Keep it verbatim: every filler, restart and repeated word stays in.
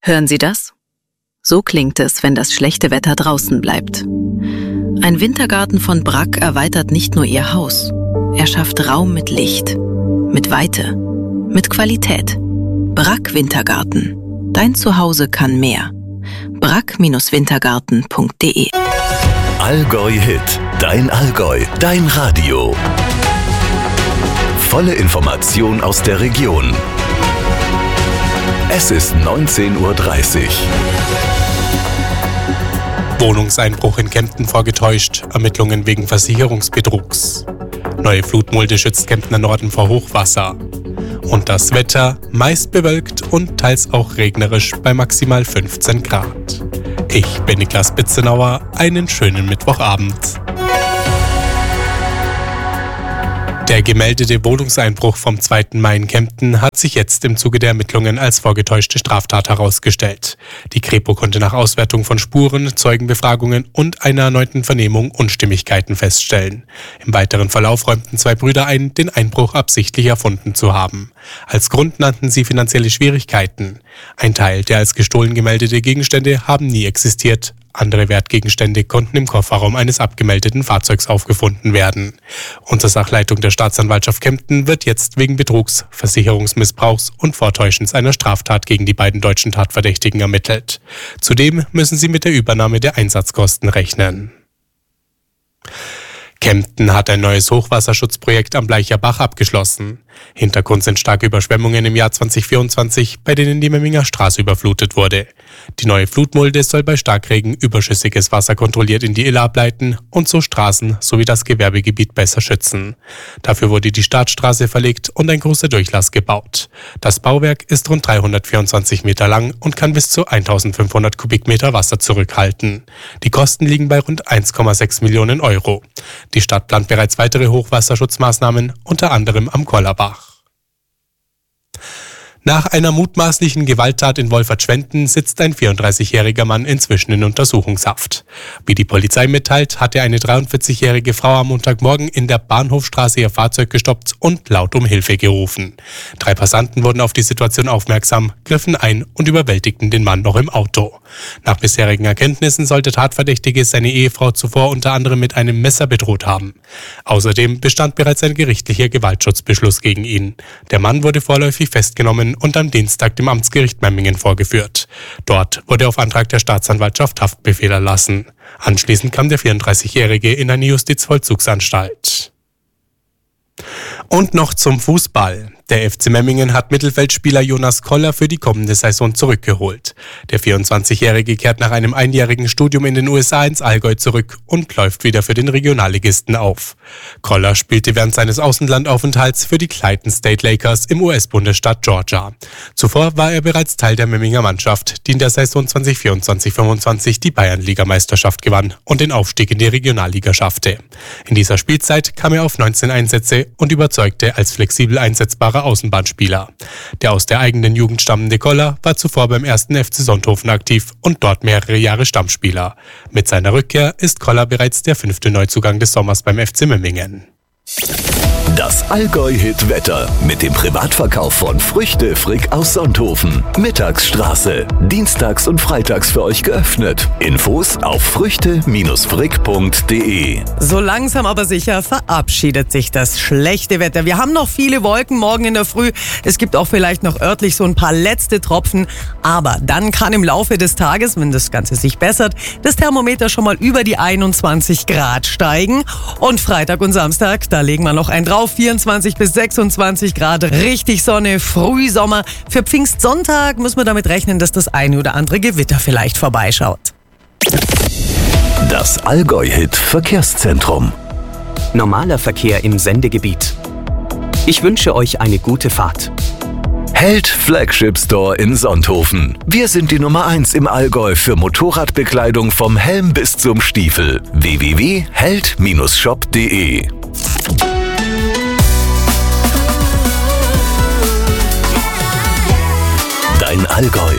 Hören Sie das? So klingt es, wenn das schlechte Wetter draußen bleibt. Ein Wintergarten von Bragg erweitert nicht nur Ihr Haus. Er schafft Raum mit Licht, mit Weite, mit Qualität. Bragg Wintergarten. Dein Zuhause kann mehr. bragg Wintergarten punkt de Allgäu Hit. Dein Allgäu. Dein Radio. Volle Information aus der Region. Es ist neunzehn Uhr dreißig. Wohnungseinbruch in Kempten vorgetäuscht, Ermittlungen wegen Versicherungsbetrugs. Neue Flutmulde schützt Kemptner Norden vor Hochwasser. Und das Wetter meist bewölkt und teils auch regnerisch bei maximal fünfzehn Grad. Ich bin Niklas Bitzenauer, einen schönen Mittwochabend. Der gemeldete Wohnungseinbruch vom zweiten Mai in Kempten hat sich jetzt im Zuge der Ermittlungen als vorgetäuschte Straftat herausgestellt. Die Kripo konnte nach Auswertung von Spuren, Zeugenbefragungen und einer erneuten Vernehmung Unstimmigkeiten feststellen. Im weiteren Verlauf räumten zwei Brüder ein, den Einbruch absichtlich erfunden zu haben. Als Grund nannten sie finanzielle Schwierigkeiten. Ein Teil der als gestohlen gemeldete Gegenstände haben nie existiert. Andere Wertgegenstände konnten im Kofferraum eines abgemeldeten Fahrzeugs aufgefunden werden. Unter Sachleitung der Staatsanwaltschaft Kempten wird jetzt wegen Betrugs, Versicherungsmissbrauchs und Vortäuschens einer Straftat gegen die beiden deutschen Tatverdächtigen ermittelt. Zudem müssen sie mit der Übernahme der Einsatzkosten rechnen. Kempten hat ein neues Hochwasserschutzprojekt am Bleicher Bach abgeschlossen. Hintergrund sind starke Überschwemmungen im Jahr zwanzig vierundzwanzig, bei denen die Memminger Straße überflutet wurde. Die neue Flutmulde soll bei Starkregen überschüssiges Wasser kontrolliert in die Iller ableiten und so Straßen sowie das Gewerbegebiet besser schützen. Dafür wurde die Startstraße verlegt und ein großer Durchlass gebaut. Das Bauwerk ist rund dreihundertvierundzwanzig Meter lang und kann bis zu eintausendfünfhundert Kubikmeter Wasser zurückhalten. Die Kosten liegen bei rund eins Komma sechs Millionen Euro. Die Stadt plant bereits weitere Hochwasserschutzmaßnahmen, unter anderem am Kollerbach. Nach einer mutmaßlichen Gewalttat in Wolfertschwenden sitzt ein vierunddreißigjähriger Mann inzwischen in Untersuchungshaft. Wie die Polizei mitteilt, hatte eine dreiundvierzigjährige Frau am Montagmorgen in der Bahnhofstraße ihr Fahrzeug gestoppt und laut um Hilfe gerufen. Drei Passanten wurden auf die Situation aufmerksam, griffen ein und überwältigten den Mann noch im Auto. Nach bisherigen Erkenntnissen soll der Tatverdächtige seine Ehefrau zuvor unter anderem mit einem Messer bedroht haben. Außerdem bestand bereits ein gerichtlicher Gewaltschutzbeschluss gegen ihn. Der Mann wurde vorläufig festgenommen und am Dienstag dem Amtsgericht Memmingen vorgeführt. Dort wurde auf Antrag der Staatsanwaltschaft Haftbefehl erlassen. Anschließend kam der vierunddreißigjährige in eine Justizvollzugsanstalt. Und noch zum Fußball. Der F C Memmingen hat Mittelfeldspieler Jonas Koller für die kommende Saison zurückgeholt. Der vierundzwanzigjährige kehrt nach einem einjährigen Studium in den U S A ins Allgäu zurück und läuft wieder für den Regionalligisten auf. Koller spielte während seines Außenlandaufenthalts für die Clayton State Lakers im U S-Bundesstaat Georgia. Zuvor war er bereits Teil der Memminger Mannschaft, die in der Saison zwanzig vierundzwanzig fünfundzwanzig die Bayernligameisterschaft gewann und den Aufstieg in die Regionalliga schaffte. In dieser Spielzeit kam er auf neunzehn Einsätze und überzeugte als flexibel einsetzbarer Außenbahnspieler. Der aus der eigenen Jugend stammende Koller war zuvor beim ersten F C Sonthofen aktiv und dort mehrere Jahre Stammspieler. Mit seiner Rückkehr ist Koller bereits der fünfte Neuzugang des Sommers beim F C Memmingen. Das Allgäu-Hit-Wetter mit dem Privatverkauf von Früchte Frick aus Sonthofen. Mittagsstraße. Dienstags und freitags für euch geöffnet. Infos auf früchte Frick punkt de. So langsam aber sicher verabschiedet sich das schlechte Wetter. Wir haben noch viele Wolken morgen in der Früh. Es gibt auch vielleicht noch örtlich so ein paar letzte Tropfen. Aber dann kann im Laufe des Tages, wenn das Ganze sich bessert, das Thermometer schon mal über die einundzwanzig Grad steigen. Und Freitag und Samstag, da legen wir noch ein drauf. vierundzwanzig bis sechsundzwanzig Grad, richtig Sonne, Frühsommer. Für Pfingstsonntag müssen wir damit rechnen, dass das eine oder andere Gewitter vielleicht vorbeischaut. Das Allgäu-Hit Verkehrszentrum. Normaler Verkehr im Sendegebiet. Ich wünsche euch eine gute Fahrt. Held Flagship Store in Sonthofen. Wir sind die Nummer eins im Allgäu für Motorradbekleidung vom Helm bis zum Stiefel. w w w punkt held Bindestrich shop punkt de. Dein Allgäu.